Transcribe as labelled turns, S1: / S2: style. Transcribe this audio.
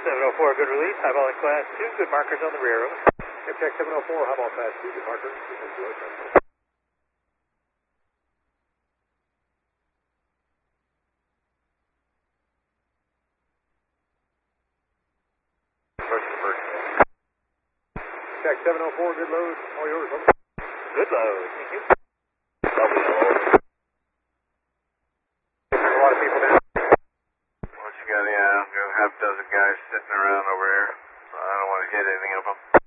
S1: 704, good release. Highball in class 2, good markers on the rear.
S2: Check 704, highball class 2, good markers. Check 704, good load. All yours.
S1: Good load. Thank you.
S2: A lot of people down.
S3: What you got? Yeah, I've got a half dozen guys sitting around over here, so I don't want to hit anything of them.